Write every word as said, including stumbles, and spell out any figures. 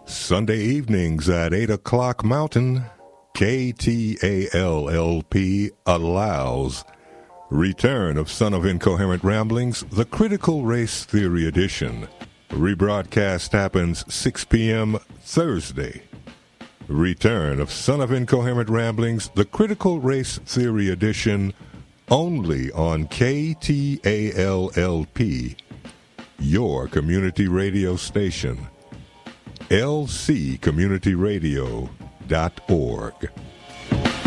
Sunday evenings at eight o'clock Mountain, K T A L L P allows return of Son of Incoherent Ramblings, the Critical Race Theory Edition. Rebroadcast happens six p.m. Thursday. Return of Son of Incoherent Ramblings, the Critical Race Theory Edition, only on K T A L L P, your community radio station. L C community radio dot org.